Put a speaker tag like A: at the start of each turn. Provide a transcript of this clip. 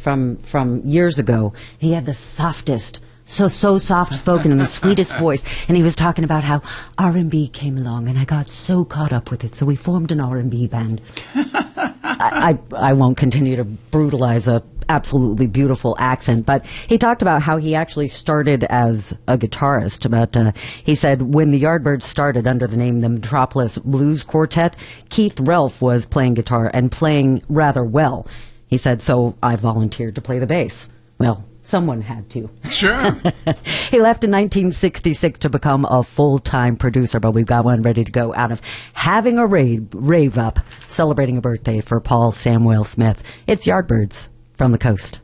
A: from years ago. He had the softest, so soft-spoken and the sweetest voice. And he was talking about how R&B came along, and I got so caught up with it, so we formed an R&B band. I won't continue to brutalize a absolutely beautiful accent, but he talked about how he actually started as a guitarist. But he said when the Yardbirds started under the name the Metropolis Blues Quartet, Keith Relf was playing guitar and playing rather well. He said, so I volunteered to play the bass. Well, someone had to.
B: Sure.
A: He left in 1966 to become a full-time producer, but we've got one ready to go out of having a rave up, celebrating a birthday for Paul Samuel Smith. It's Yardbirds from the coast.